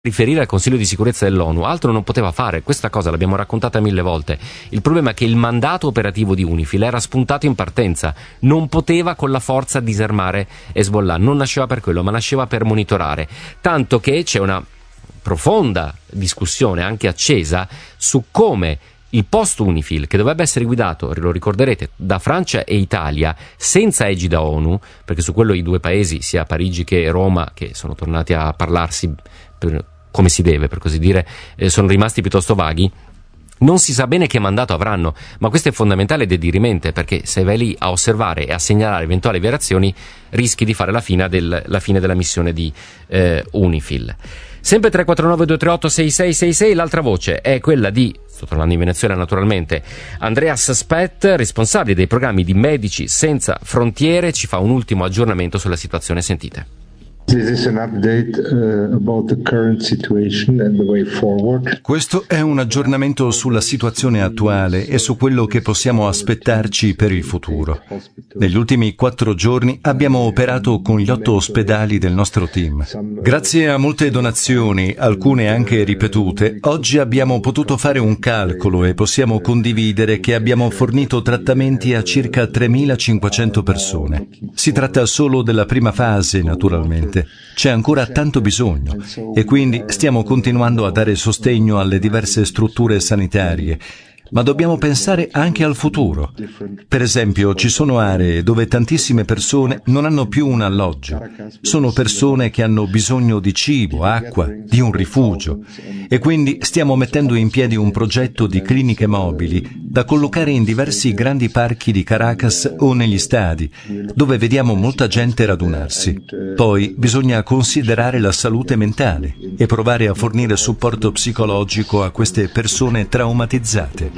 riferire al Consiglio di sicurezza dell'ONU, altro non poteva fare. Questa cosa l'abbiamo raccontata 1000 volte. Il problema è che il mandato operativo di UNIFIL era spuntato in partenza, non poteva con la forza disarmare Hezbollah, non nasceva per quello, ma nasceva per monitorare, tanto che c'è una profonda discussione anche accesa su come il post UNIFIL, che dovrebbe essere guidato, lo ricorderete, da Francia e Italia, senza egida ONU, perché su quello i due paesi, sia Parigi che Roma, che sono tornati a parlarsi come si deve, per così dire, sono rimasti piuttosto vaghi. Non si sa bene che mandato avranno, ma questo è fondamentale ed è dirimente, perché se vai lì a osservare e a segnalare eventuali violazioni rischi di fare la fine della missione di UNIFIL. Sempre 349-238-6666, l'altra voce è quella di, sto tornando in Venezuela naturalmente, Andreas Speth, responsabile dei programmi di Medici Senza Frontiere, ci fa un ultimo aggiornamento sulla situazione, sentite. Questo è un aggiornamento sulla situazione attuale e su quello che possiamo aspettarci per il futuro. Negli ultimi 4 giorni abbiamo operato con gli 8 ospedali del nostro team. Grazie a molte donazioni, alcune anche ripetute, oggi abbiamo potuto fare un calcolo e possiamo condividere che abbiamo fornito trattamenti a circa 3.500 persone. Si tratta solo della prima fase, naturalmente. C'è ancora tanto bisogno e quindi stiamo continuando a dare sostegno alle diverse strutture sanitarie, ma dobbiamo pensare anche al futuro. Per esempio, ci sono aree dove tantissime persone non hanno più un alloggio. Sono persone che hanno bisogno di cibo, acqua, di un rifugio. E quindi stiamo mettendo in piedi un progetto di cliniche mobili da collocare in diversi grandi parchi di Caracas o negli stadi, dove vediamo molta gente radunarsi. Poi bisogna considerare la salute mentale e provare a fornire supporto psicologico a queste persone traumatizzate.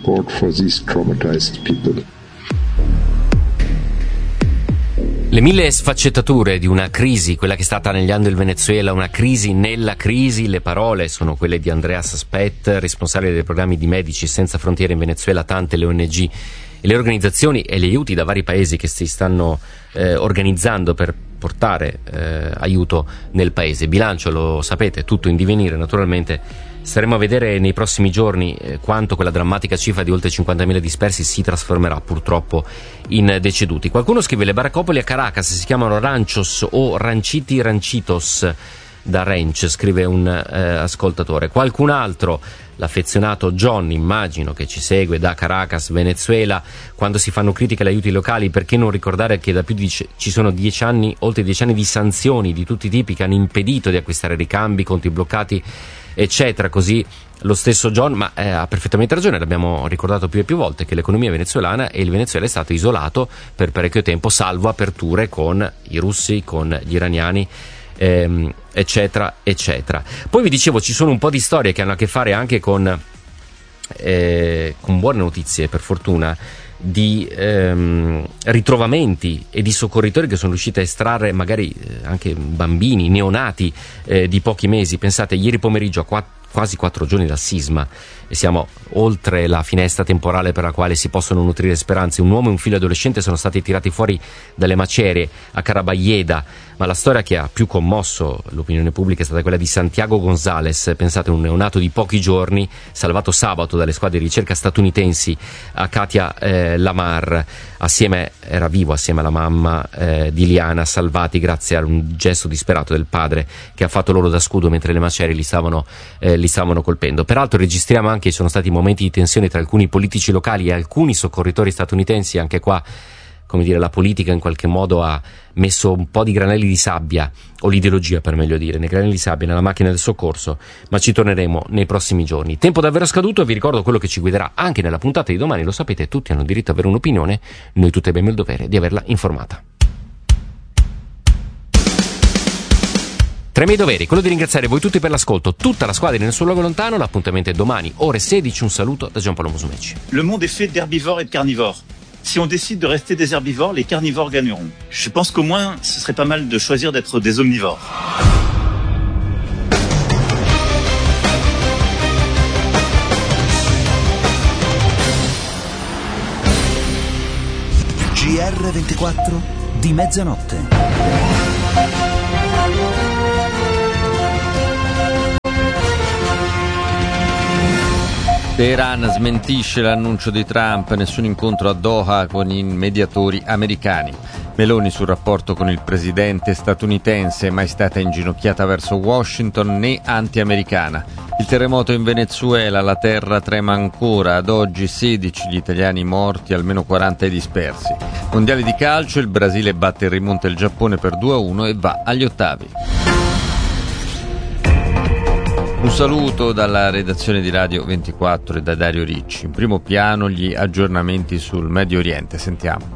Le 1000 sfaccettature di una crisi, quella che sta attanagliando il Venezuela, una crisi nella crisi, le parole sono quelle di Andreas Speth, responsabile dei programmi di Medici Senza Frontiere in Venezuela, tante le ONG e le organizzazioni e gli aiuti da vari paesi che si stanno organizzando per portare aiuto nel paese. Bilancio, lo sapete, tutto in divenire naturalmente. Staremo a vedere nei prossimi giorni quanto quella drammatica cifra di oltre 50.000 dispersi si trasformerà purtroppo in deceduti. Qualcuno scrive: le baraccopoli a Caracas si chiamano ranchos o ranchiti ranchitos, da ranch, scrive un ascoltatore. Qualcun altro, l'affezionato John, immagino, che ci segue da Caracas, Venezuela, quando si fanno critiche agli aiuti locali, perché non ricordare che da più di ci sono 10 anni, oltre 10 anni di sanzioni di tutti i tipi che hanno impedito di acquistare ricambi, conti bloccati, eccetera. Così lo stesso John, ma ha perfettamente ragione, l'abbiamo ricordato più e più volte, che l'economia venezuelana e il Venezuela è stato isolato per parecchio tempo, salvo aperture con i russi, con gli iraniani, eccetera eccetera. Poi vi dicevo, ci sono un po' di storie che hanno a che fare anche con buone notizie, per fortuna, di ritrovamenti e di soccorritori che sono riusciti a estrarre magari anche bambini neonati di pochi mesi. Pensate, ieri pomeriggio, a quasi 4 giorni dal sisma, e siamo oltre la finestra temporale per la quale si possono nutrire speranze, un uomo e un figlio adolescente sono stati tirati fuori dalle macerie a Carabayeda. Ma la storia che ha più commosso l'opinione pubblica è stata quella di Santiago González. Pensate, un neonato di pochi giorni, salvato sabato dalle squadre di ricerca statunitensi a Katia Lamar, era vivo assieme alla mamma di Liana, salvati grazie a un gesto disperato del padre che ha fatto loro da scudo mentre le macerie li stavano colpendo. Peraltro registriamo anche che ci sono stati momenti di tensione tra alcuni politici locali e alcuni soccorritori statunitensi. Anche qua, come dire, la politica in qualche modo ha messo un po' di granelli di sabbia, o l'ideologia per meglio dire, nei granelli di sabbia nella macchina del soccorso, ma ci torneremo nei prossimi giorni. Tempo davvero scaduto, vi ricordo quello che ci guiderà anche nella puntata di domani. Lo sapete, tutti hanno diritto ad avere un'opinione, noi tutti abbiamo il dovere di averla informata. Tra i miei doveri, quello di ringraziare voi tutti per l'ascolto, tutta la squadra di Nessun Luogo Lontano. L'appuntamento è domani, ore 16. Un saluto da Giampaolo Musumeci. Le monde est fait d'herbivores et de carnivores. Si on décide de rester des herbivores, les carnivores gagneront. Je pense qu'au moins, ce serait pas mal de choisir d'être des omnivores. GR24 di mezzanotte. Teheran smentisce l'annuncio di Trump, nessun incontro a Doha con i mediatori americani. Meloni sul rapporto con il presidente statunitense, mai stata inginocchiata verso Washington né anti-americana. Il terremoto in Venezuela, la terra trema ancora, ad oggi 16 gli italiani morti, almeno 40 i dispersi. Mondiali di calcio, il Brasile batte in rimonta il Giappone per 2-1 e va agli ottavi. Un saluto dalla redazione di Radio 24 e da Dario Ricci. In primo piano gli aggiornamenti sul Medio Oriente. Sentiamo.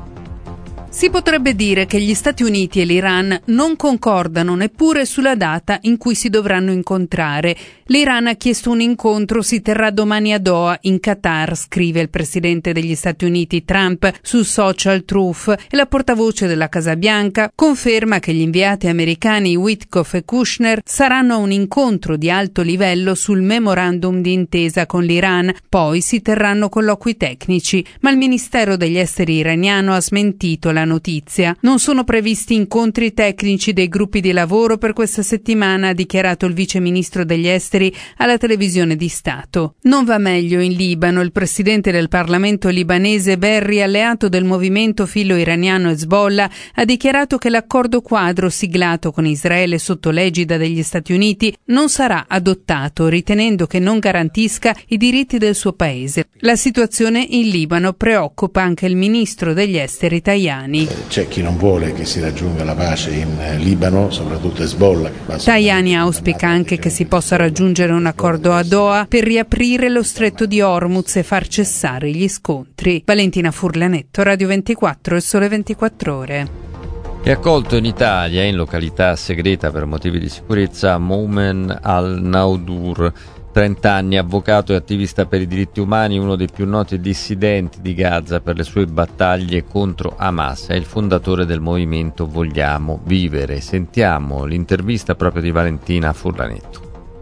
Si potrebbe dire che gli Stati Uniti e l'Iran non concordano neppure sulla data in cui si dovranno incontrare. L'Iran ha chiesto un incontro, si terrà domani a Doha, in Qatar, scrive il presidente degli Stati Uniti Trump su Social Truth, e la portavoce della Casa Bianca conferma che gli inviati americani Witkoff e Kushner saranno a un incontro di alto livello sul memorandum di intesa con l'Iran. Poi si terranno colloqui tecnici, ma il Ministero degli Esteri iraniano ha smentito la notizia. Non sono previsti incontri tecnici dei gruppi di lavoro per questa settimana, ha dichiarato il vice ministro degli esteri alla televisione di Stato. Non va meglio in Libano. Il presidente del Parlamento libanese Berri, alleato del movimento filo-iraniano Hezbollah, ha dichiarato che l'accordo quadro siglato con Israele sotto l'egida degli Stati Uniti non sarà adottato, ritenendo che non garantisca i diritti del suo paese. La situazione in Libano preoccupa anche il ministro degli esteri Tajani. C'è chi non vuole che si raggiunga la pace in Libano, soprattutto Hezbollah. Tajani auspica anche che si possa raggiungere un accordo a Doha per riaprire lo stretto di Hormuz e far cessare gli scontri. Valentina Furlanetto, Radio 24 e Sole 24 Ore. È accolto in Italia, in località segreta per motivi di sicurezza, Moumen al-Naudur, 30 anni, avvocato e attivista per i diritti umani, uno dei più noti dissidenti di Gaza per le sue battaglie contro Hamas. È il fondatore del movimento Vogliamo Vivere. Sentiamo l'intervista proprio di Valentina Furlanetto.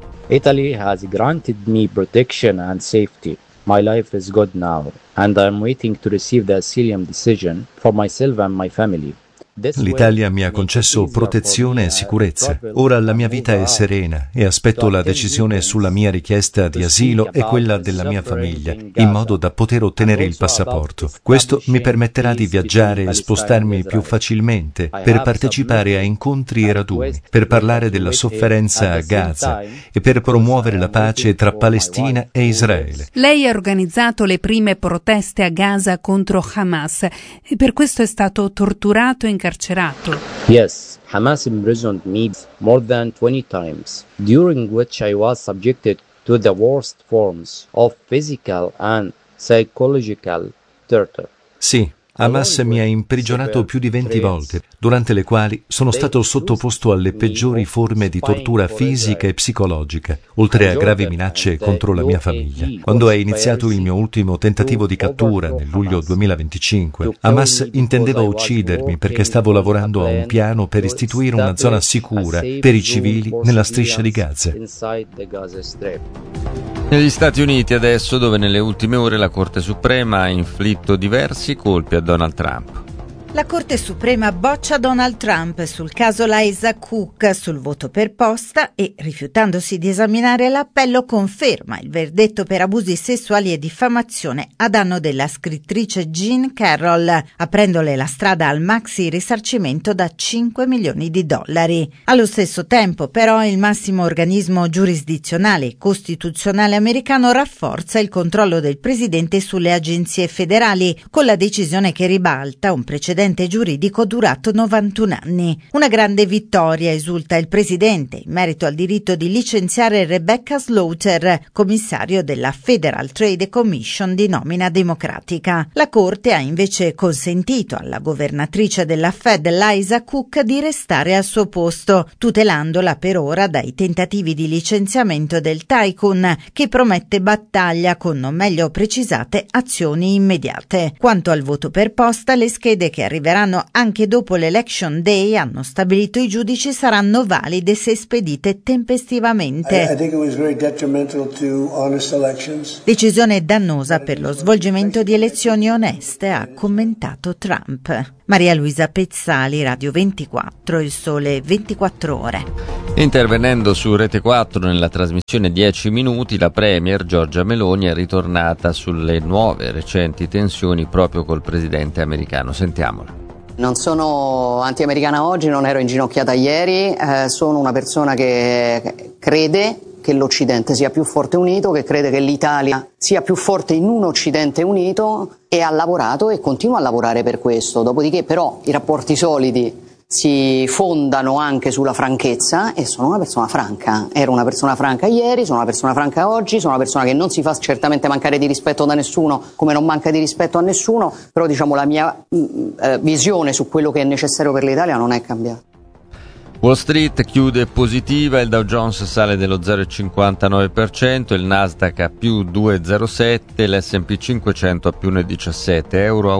Italy has granted me protection and safety. My life is good now, and I am waiting to receive the asylum decision for myself and my family. L'Italia mi ha concesso protezione e sicurezza. Ora la mia vita è serena e aspetto la decisione sulla mia richiesta di asilo e quella della mia famiglia, in modo da poter ottenere il passaporto. Questo mi permetterà di viaggiare e spostarmi più facilmente, per partecipare a incontri e raduni, per parlare della sofferenza a Gaza e per promuovere la pace tra Palestina e Israele. Lei ha organizzato le prime proteste a Gaza contro Hamas e per questo è stato torturato e incarcerato. Yes, Hamas imprisoned me more than 20 times, during which I was subjected to the worst forms of physical and psychological torture. Sì, Hamas mi ha imprigionato più di 20 volte, durante le quali sono stato sottoposto alle peggiori forme di tortura fisica e psicologica, oltre a gravi minacce contro la mia famiglia. Quando è iniziato il mio ultimo tentativo di cattura, nel luglio 2025, Hamas intendeva uccidermi perché stavo lavorando a un piano per istituire una zona sicura per i civili nella striscia di Gaza. Negli Stati Uniti adesso, dove nelle ultime ore la Corte Suprema ha inflitto diversi colpi a Donald Trump. La Corte Suprema boccia Donald Trump sul caso Liza Cook sul voto per posta e, rifiutandosi di esaminare l'appello, conferma il verdetto per abusi sessuali e diffamazione a danno della scrittrice Jean Carroll, aprendole la strada al maxi risarcimento da $5 milioni. Allo stesso tempo, però, il massimo organismo giurisdizionale e costituzionale americano rafforza il controllo del presidente sulle agenzie federali, con la decisione che ribalta un precedente giuridico durato 91 anni. Una grande vittoria, esulta il presidente, in merito al diritto di licenziare Rebecca Slaughter, commissario della Federal Trade Commission di nomina democratica. La Corte ha invece consentito alla governatrice della Fed, Liza Cook, di restare al suo posto, tutelandola per ora dai tentativi di licenziamento del tycoon, che promette battaglia con non meglio precisate azioni immediate. Quanto al voto per posta, le schede che arriveranno anche dopo l'Election Day, hanno stabilito i giudici, saranno valide se spedite tempestivamente. Decisione dannosa per lo svolgimento di elezioni oneste, ha commentato Trump. Maria Luisa Pezzali, Radio 24, Il Sole 24 Ore. Intervenendo su Rete 4 nella trasmissione 10 minuti, la Premier Giorgia Meloni è ritornata sulle nuove recenti tensioni proprio col presidente americano. Sentiamola. Non sono anti-americana oggi, non ero inginocchiata ieri, sono una persona che crede che l'Occidente sia più forte unito, che crede che l'Italia sia più forte in un Occidente unito e ha lavorato e continua a lavorare per questo. Dopodiché però i rapporti solidi si fondano anche sulla franchezza e sono una persona franca. Ero una persona franca ieri, sono una persona franca oggi, sono una persona che non si fa certamente mancare di rispetto da nessuno, come non manca di rispetto a nessuno, però diciamo la mia visione su quello che è necessario per l'Italia non è cambiata. Wall Street chiude positiva, il Dow Jones sale dello 0,59%, il Nasdaq a più 2,07%, l'S&P 500 a più 1,17, euro a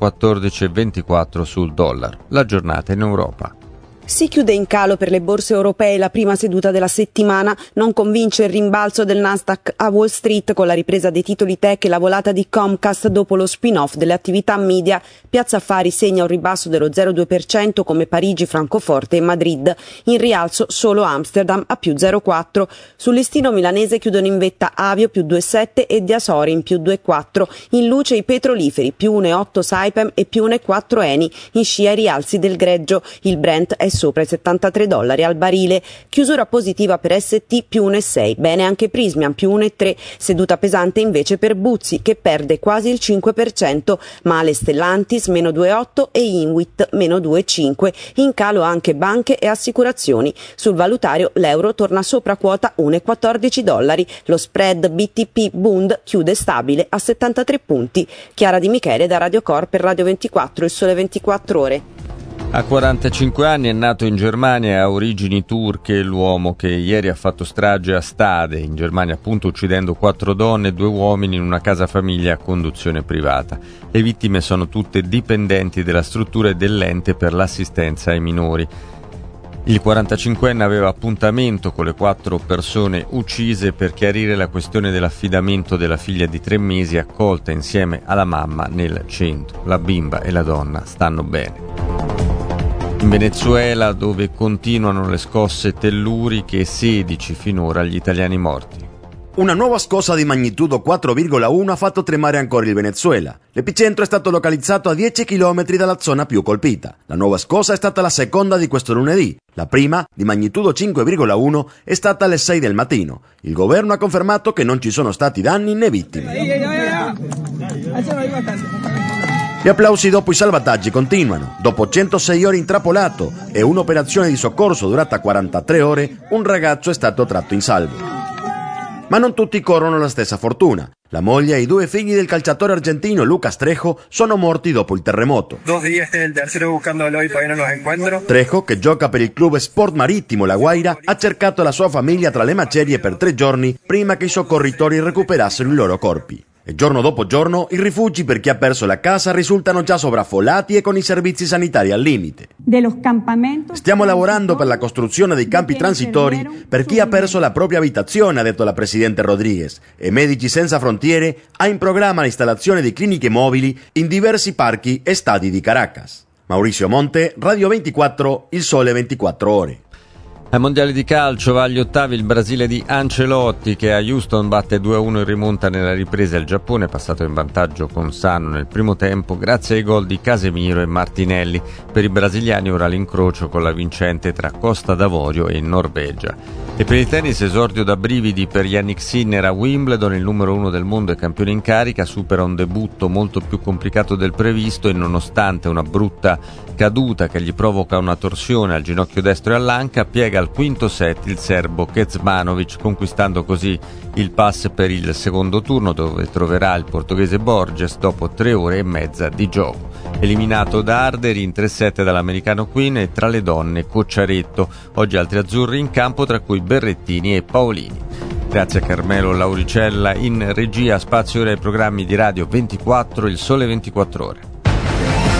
1,1424 sul dollaro. La giornata in Europa. Si chiude in calo per le borse europee la prima seduta della settimana, non convince il rimbalzo del Nasdaq a Wall Street con la ripresa dei titoli tech e la volata di Comcast dopo lo spin-off delle attività media. Piazza Affari segna un ribasso dello 0,2% come Parigi, Francoforte e Madrid. In rialzo solo Amsterdam a più 0,4%. Sul listino milanese chiudono in vetta Avio più 2,7 e Diasorin più 2,4. In luce i petroliferi più 1,8 Saipem e più 1,4 Eni. In scia i rialzi del greggio. Il Brent è sopra i $73 al barile. Chiusura positiva per ST più 1,6. Bene anche Prysmian più 1,3. Seduta pesante invece per Buzzi che perde quasi il 5%. Male Stellantis meno 2,8 e Inwit meno 2,5. In calo anche banche e assicurazioni. Sul valutario l'euro torna sopra quota $1,14. Lo spread BTP Bund chiude stabile a 73 punti. Chiara Di Michele da Radio Cor per Radio 24, Il Sole 24 Ore. A 45 anni è nato in Germania e ha origini turche l'uomo che ieri ha fatto strage a Stade, in Germania appunto, uccidendo 4 donne e 2 uomini in una casa famiglia a conduzione privata. Le vittime sono tutte dipendenti della struttura e dell'ente per l'assistenza ai minori. Il 45enne aveva appuntamento con le 4 persone uccise per chiarire la questione dell'affidamento della figlia di 3 mesi accolta insieme alla mamma nel centro. La bimba e la donna stanno bene. In Venezuela, dove continuano le scosse telluriche, 16 finora gli italiani morti. Una nuova scossa di magnitudo 4,1 ha fatto tremare ancora il Venezuela. L'epicentro è stato localizzato a 10 km dalla zona più colpita. La nuova scossa è stata la seconda di questo lunedì. La prima, di magnitudo 5,1, è stata alle 6 del mattino. Il governo ha confermato che non ci sono stati danni né vittime. Gli applausi dopo i salvataggi continuano. Dopo 106 ore intrappolato e un'operazione di soccorso durata 43 ore, un ragazzo è stato tratto in salvo. Ma non tutti corrono la stessa fortuna. La moglie e i 2 figli del calciatore argentino Lucas Trejo sono morti dopo il terremoto. 2 días del tercero buscándolo y todavía no los encuentro. Trejo, che gioca per il club Sport Marittimo La Guaira, ha cercato la sua famiglia tra le macerie per 3 giorni prima che i soccorritori recuperassero i loro corpi. E giorno dopo giorno i rifugi per chi ha perso la casa risultano già sovraffollati e con i servizi sanitari al limite. Stiamo lavorando per la costruzione dei campi transitori per chi ha perso la propria abitazione, ha detto la presidente Rodriguez, e Medici Senza Frontiere ha in programma l'installazione di cliniche mobili in diversi parchi e stadi di Caracas. Maurizio Monte, Radio 24, Il Sole 24 Ore. Ai mondiali di calcio va agli ottavi il Brasile di Ancelotti che a Houston batte 2-1 in rimonta nella ripresa. Il Giappone è passato in vantaggio con Sano nel primo tempo grazie ai gol di Casemiro e Martinelli. Per i brasiliani ora l'incrocio con la vincente tra Costa d'Avorio e Norvegia. E per il tennis esordio da brividi per Jannik Sinner a Wimbledon, il numero 1 del mondo e campione in carica, supera un debutto molto più complicato del previsto e nonostante una brutta caduta che gli provoca una torsione al ginocchio destro e all'anca, piega al quinto set il serbo Kecmanovic, conquistando così il pass per il secondo turno dove troverà il portoghese Borges dopo 3 ore e mezza di gioco. Eliminato da Arderi in 3-7 dall'americano Quinn e tra le donne Cocciaretto. Oggi altri azzurri in campo tra cui Berrettini e Paolini. Grazie a Carmelo Lauricella in regia. Spazio ora ai programmi di Radio 24, Il Sole 24 Ore.